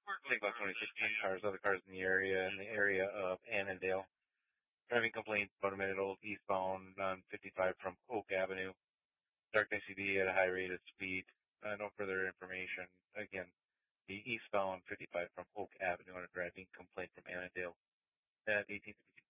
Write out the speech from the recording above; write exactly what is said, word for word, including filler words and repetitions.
I think about twenty-six cars, other cars in the area, in the area of Annandale. Driving complaint about a minute old eastbound on fifty-five from Oak Avenue. Dark S U V at a high rate of speed. Uh, no further information. Again, the eastbound fifty-five from Oak Avenue on a driving complaint from Annandale at eighteen fifty.